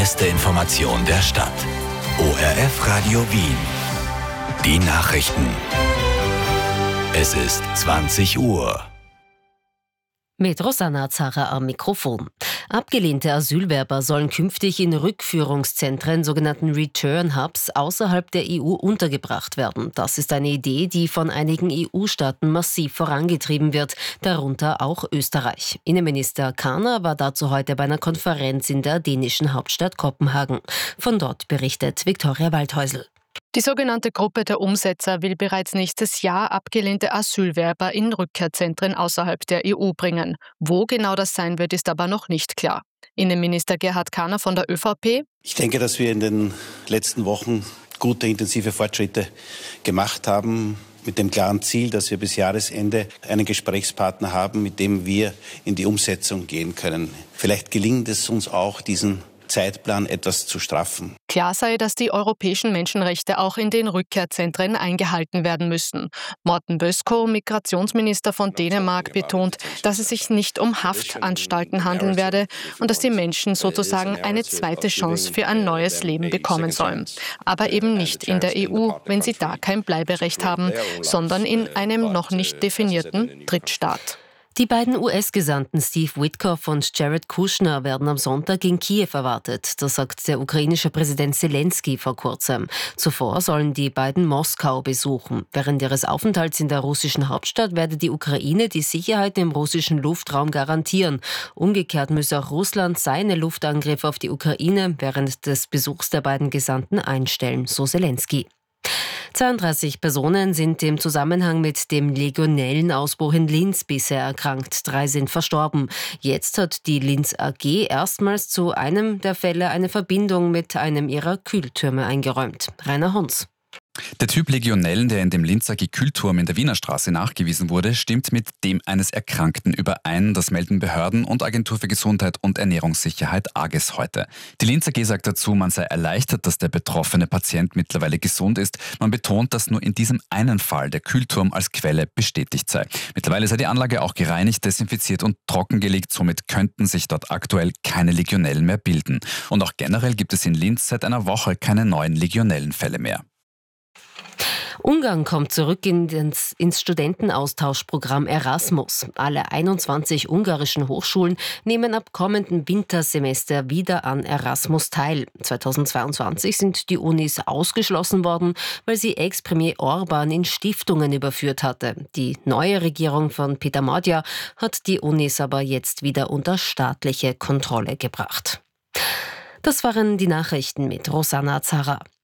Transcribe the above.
Beste Information der Stadt. ORF Radio Wien. Die Nachrichten. Es ist 20 Uhr. Mit Rosanna Zara am Mikrofon. Abgelehnte Asylwerber sollen künftig in Rückführungszentren, sogenannten Return Hubs, außerhalb der EU untergebracht werden. Das ist eine Idee, die von einigen EU-Staaten massiv vorangetrieben wird, darunter auch Österreich. Innenminister Kahner war dazu heute bei einer Konferenz in der dänischen Hauptstadt Kopenhagen. Von dort berichtet Viktoria Waldhäusl. Die sogenannte Gruppe der Umsetzer will bereits nächstes Jahr abgelehnte Asylwerber in Rückkehrzentren außerhalb der EU bringen. Wo genau das sein wird, ist aber noch nicht klar. Innenminister Gerhard Kahner von der ÖVP: Ich denke, dass wir in den letzten Wochen gute, intensive Fortschritte gemacht haben, mit dem klaren Ziel, dass wir bis Jahresende einen Gesprächspartner haben, mit dem wir in die Umsetzung gehen können. Vielleicht gelingt es uns auch, diesen Zeitplan etwas zu straffen. Klar sei, dass die europäischen Menschenrechte auch in den Rückkehrzentren eingehalten werden müssen. Morten Bødskov, Migrationsminister von Dänemark, betont, dass es sich nicht um Haftanstalten handeln werde und dass die Menschen sozusagen eine zweite Chance für ein neues Leben bekommen sollen. Aber eben nicht in der EU, wenn sie da kein Bleiberecht haben, sondern in einem noch nicht definierten Drittstaat. Die beiden US-Gesandten Steve Witkoff und Jared Kushner werden am Sonntag in Kiew erwartet. Das sagt der ukrainische Präsident Zelensky vor kurzem. Zuvor sollen die beiden Moskau besuchen. Während ihres Aufenthalts in der russischen Hauptstadt werde die Ukraine die Sicherheit im russischen Luftraum garantieren. Umgekehrt müsse auch Russland seine Luftangriffe auf die Ukraine während des Besuchs der beiden Gesandten einstellen, so Zelensky. 32 Personen sind im Zusammenhang mit dem Legionellenausbruch in Linz bisher erkrankt. 3 sind verstorben. Jetzt hat die Linz AG erstmals zu einem der Fälle eine Verbindung mit einem ihrer Kühltürme eingeräumt. Rainer Hons. Der Typ Legionellen, der in dem Linzer Kühlturm in der Wiener Straße nachgewiesen wurde, stimmt mit dem eines Erkrankten überein. Das melden Behörden und Agentur für Gesundheit und Ernährungssicherheit AGES heute. Die Linz AG sagt dazu, man sei erleichtert, dass der betroffene Patient mittlerweile gesund ist. Man betont, dass nur in diesem einen Fall der Kühlturm als Quelle bestätigt sei. Mittlerweile sei die Anlage auch gereinigt, desinfiziert und trockengelegt. Somit könnten sich dort aktuell keine Legionellen mehr bilden. Und auch generell gibt es in Linz seit einer Woche keine neuen Legionellenfälle mehr. Ungarn kommt zurück ins Studentenaustauschprogramm Erasmus. Alle 21 ungarischen Hochschulen nehmen ab kommenden Wintersemester wieder an Erasmus teil. 2022 sind die Unis ausgeschlossen worden, weil sie Ex-Premier Orban in Stiftungen überführt hatte. Die neue Regierung von Peter Magyar hat die Unis aber jetzt wieder unter staatliche Kontrolle gebracht. Das waren die Nachrichten mit Rosanna Zara.